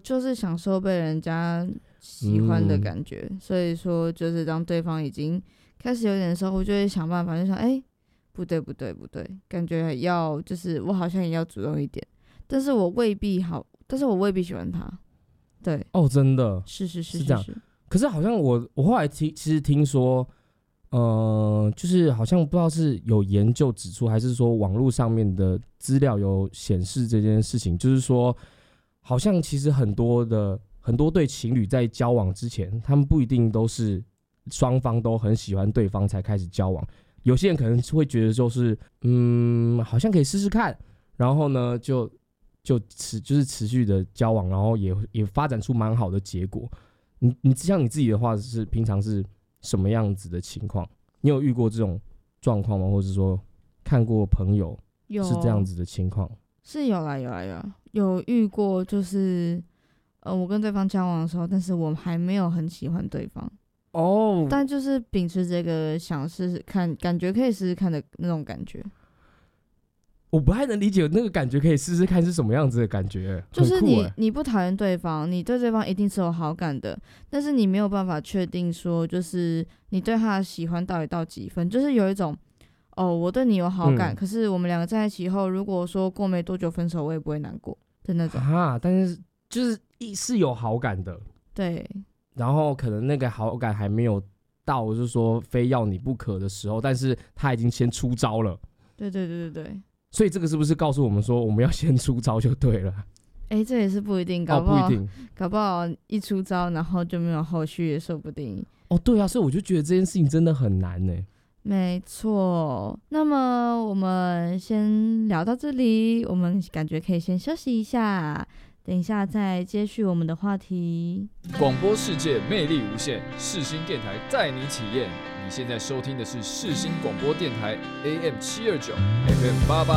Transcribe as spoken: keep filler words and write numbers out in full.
就是享受被人家喜欢的感觉，嗯、所以说就是当对方已经开始有点的时候，我就会想办法，就想哎、欸，不对不对不对，感觉要就是我好像也要主动一点，但是我未必好，但是我未必喜欢他。对， 哦，真的是是是 是, 是这样。可是好像我我后来听，其实听说，呃，就是好像不知道是有研究指出，还是说网络上面的资料有显示这件事情，就是说，好像其实很多的很多对情侣在交往之前，他们不一定都是双方都很喜欢对方才开始交往，有些人可能会觉得就是，嗯，好像可以试试看，然后呢就。就持就是持续的交往，然后也也发展出蛮好的结果。你你像你自己的话，是平常是什么样子的情况？你有遇过这种状况吗？或者说看过朋友是这样子的情况？ 是有啦有啦有啦有遇过，就是呃我跟对方交往的时候，但是我还没有很喜欢对方哦，但就是秉持这个想试试看，感觉可以试试看的那种感觉。 我不太能理解那个感觉，可以试试看是什么样子的感觉。 就是你你不讨厌对方，你对对方一定是有好感的，但是你没有办法确定说，就是你对他的喜欢到底到几分。就是有一种，哦，我对你有好感，嗯、可是我们两个在一起以后，如果说过没多久分手，我也不会难过的那种。 啊，但是就是是有好感的， 对。 然后可能那个好感还没有到，就是说非要你不可的时候，但是他已经先出招了。 对对对对对。 所以这个是不是告诉我们说，我们要先出招就对了？ 哎、欸，这也是不一定，搞不好、 哦、不一定， 搞不好一出招，然后就没有后续，也说不定。 哦，对啊，所以我就觉得这件事情真的很难呢。 没错，那么我们先聊到这里，我们感觉可以先休息一下，等一下再接续我们的话题。 广播世界魅力无限，世新电台带你体验。你现在收听的是世新广播电台 A M 七二九 F M 八八